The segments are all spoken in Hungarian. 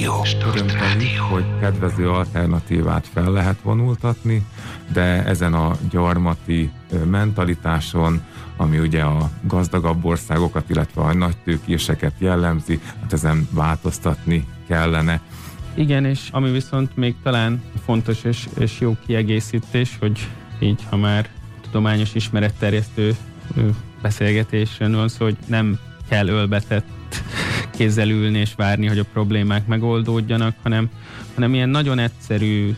Örömteli, hogy kedvező alternatívát fel lehet vonultatni, de ezen a gyarmati mentalitáson, ami ugye a gazdagabb országokat, illetve a nagytőkéseket jellemzi, hát ezen változtatni kellene. Igen, és ami viszont még talán fontos és jó kiegészítés, hogy így, ha már tudományos ismeretterjesztő beszélgetésről van szó, hogy nem kell ölbetett kézzel ülni és várni, hogy a problémák megoldódjanak, hanem ilyen nagyon egyszerű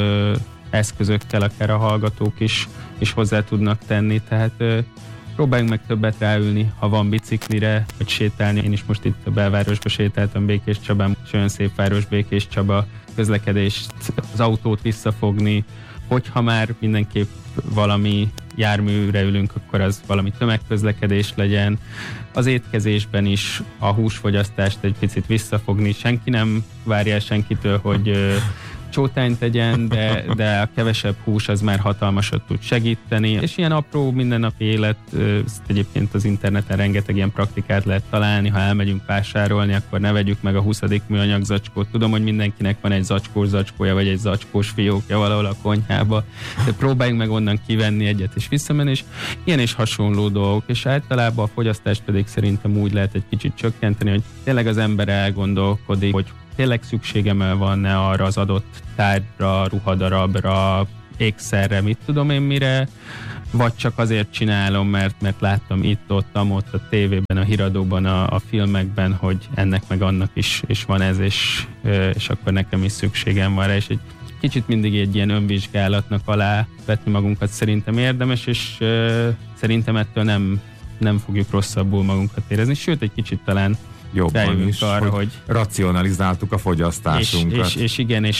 eszközökkel akár a hallgatók is hozzá tudnak tenni, tehát próbáljunk meg többet ráülni, ha van biciklire, vagy sétálni. Én is most itt a belvárosba sétáltam Békés Csabán, és olyan szép város Békés Csaba, közlekedést, az autót visszafogni, hogyha már mindenképp valami járműre ülünk, akkor az valami tömegközlekedés legyen. Az étkezésben is a húsfogyasztást egy picit visszafogni. Senki nem várja senkitől, hogy csótányt tegyen, de a kevesebb hús az már hatalmasat tud segíteni. És ilyen apró mindennapi élet, egyébként az interneten rengeteg ilyen praktikát lehet találni. Ha elmegyünk vásárolni, akkor ne vegyük meg a 20. műanyag zacskót. Tudom, hogy mindenkinek van egy zacskós zacskója, vagy egy zacskós fiókja valahol a konyhába, de próbáljunk meg onnan kivenni egyet és visszamenni, és ilyen és hasonló dolgok. És általában a fogyasztást pedig szerintem úgy lehet egy kicsit csökkenteni, hogy tényleg az ember elgondolkodik, hogy tényleg szükségem van-e arra az adott tárgyra, ruhadarabra, ékszerre, mit tudom én mire, vagy csak azért csinálom, mert láttam itt-ott, a tévében, a híradóban, a filmekben, hogy ennek meg annak is van ez, és akkor nekem is szükségem van rá, és egy kicsit mindig egy ilyen önvizsgálatnak alá vetni magunkat szerintem érdemes, és szerintem ettől nem fogjuk rosszabbul magunkat érezni, sőt egy kicsit talán jobban is, arra, hogy racionalizáltuk a fogyasztásunkat. És igen, és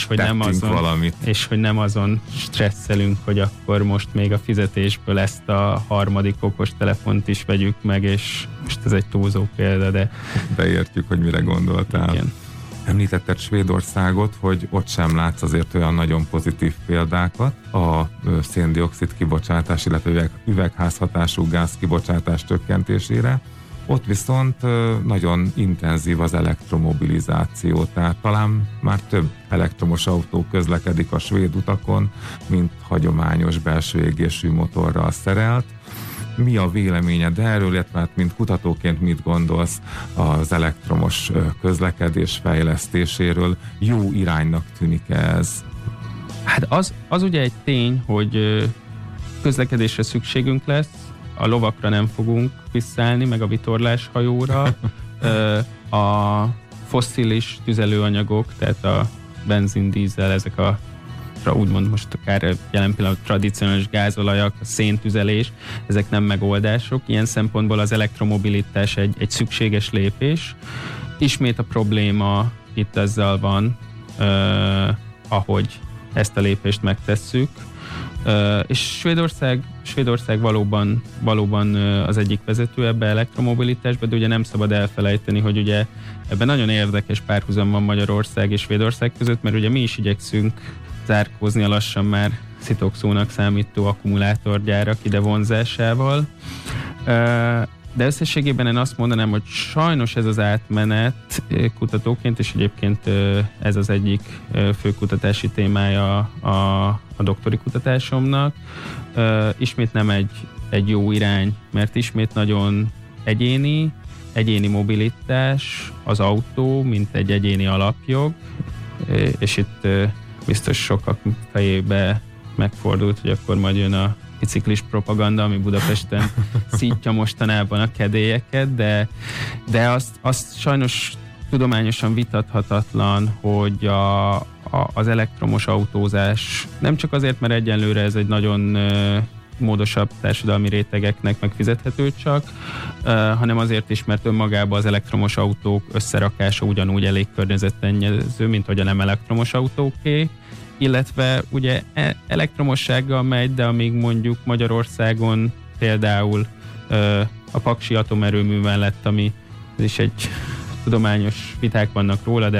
hogy nem azon stresszelünk, hogy akkor most még a fizetésből ezt a harmadik okos telefont is vegyük meg, és most ez egy túlzó példa, de értjük, hogy mire gondoltál. Igen. Említetted Svédországot, hogy ott sem látsz azért olyan nagyon pozitív példákat a szén-dioxid kibocsátás, illetve üvegházhatású gáz kibocsátás csökkentésére. Ott viszont nagyon intenzív az elektromobilizáció, tehát talán már több elektromos autó közlekedik a svéd utakon, mint hagyományos belső égésű motorral szerelt. Mi a véleményed erről, illetve mint kutatóként mit gondolsz az elektromos közlekedés fejlesztéséről? Jó iránynak tűnik ez? Hát az ugye egy tény, hogy közlekedésre szükségünk lesz, a lovakra nem fogunk visszállni, meg a vitorláshajóra. A fosszilis tüzelőanyagok, tehát a benzin, dízel, ezek úgymond most akár jelen pillanatban tradicionális gázolajak, a széntüzelés, ezek nem megoldások. Ilyen szempontból az elektromobilitás egy szükséges lépés. Ismét a probléma itt azzal van, ahogy ezt a lépést megtesszük. És Svédország valóban az egyik vezető ebbe elektromobilitásba, de ugye nem szabad elfelejteni, hogy ugye ebben nagyon érdekes párhuzam van Magyarország és Svédország között, mert ugye mi is igyekszünk zárkózni a lassan már szitokszónak számító akkumulátorgyárak ide vonzásával. De összességében én azt mondanám, hogy sajnos ez az átmenet kutatóként, és egyébként ez az egyik fő kutatási témája a doktori kutatásomnak, ismét nem egy jó irány, mert ismét nagyon egyéni mobilitás, az autó, mint egy egyéni alapjog, és itt biztos sokak fejébe megfordult, hogy akkor majd jön a biciklis propaganda, ami Budapesten szítja mostanában a kedélyeket, de azt sajnos tudományosan vitathatatlan, hogy az elektromos autózás nem csak azért, mert egyenlőre ez egy nagyon módosabb társadalmi rétegeknek megfizethető csak, hanem azért is, mert önmagában az elektromos autók összerakása ugyanúgy elég környezetszennyező, mint hogy a nem elektromos autóké, illetve ugye elektromossággal megy, de amíg mondjuk Magyarországon például a Paksi atomerőmű mellett, ami ez is egy tudományos viták vannak róla, de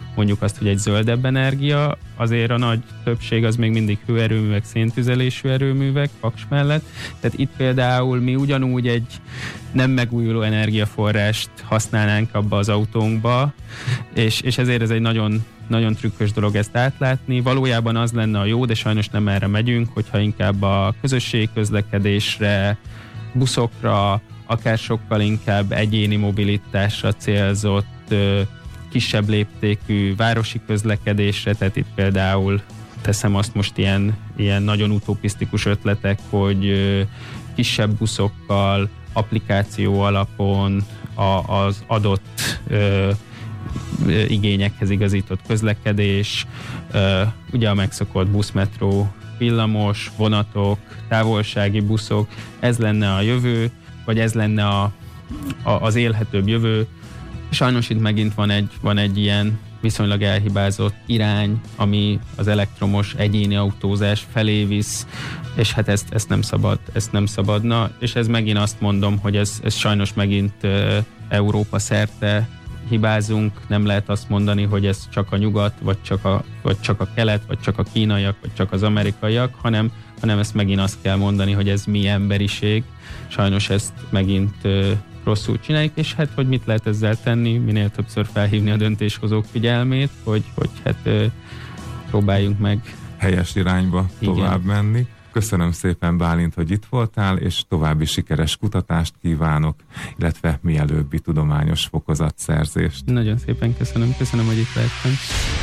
mondjuk azt, hogy egy zöldebb energia, azért a nagy többség az még mindig hőerőművek, széntüzelésű erőművek Paks mellett. Tehát itt például mi ugyanúgy egy nem megújuló energiaforrást használnánk abba az autónkba, és ezért ez egy nagyon, nagyon trükkös dolog ezt átlátni. Valójában az lenne a jó, de sajnos nem erre megyünk, hogyha inkább a közösségi közlekedésre, buszokra, akár sokkal inkább egyéni mobilitásra célzott, kisebb léptékű városi közlekedésre, tehát itt például teszem azt most ilyen nagyon utopisztikus ötletek, hogy kisebb buszokkal, applikáció alapon az adott igényekhez igazított közlekedés, ugye a megszokott busz, metró, villamos, vonatok, távolsági buszok, ez lenne a jövő, vagy ez lenne az élhetőbb jövő. Sajnos itt megint van egy ilyen viszonylag elhibázott irány, ami az elektromos egyéni autózás felé visz, és hát ezt nem szabadna, és ez megint azt mondom, hogy ez sajnos megint Európa szerte hibázunk, nem lehet azt mondani, hogy ez csak a nyugat, vagy csak a kelet, vagy csak a kínaiak, vagy csak az amerikaiak, hanem ezt megint azt kell mondani, hogy ez mi emberiség. Sajnos ezt megint rosszul csináljuk, és hát, hogy mit lehet ezzel tenni, minél többször felhívni a döntéshozók figyelmét, hogy hát próbáljunk meg helyes irányba tovább menni. Köszönöm szépen, Bálint, hogy itt voltál, és további sikeres kutatást kívánok, illetve mielőbbi tudományos fokozatszerzést. Nagyon szépen köszönöm, hogy itt lehettem.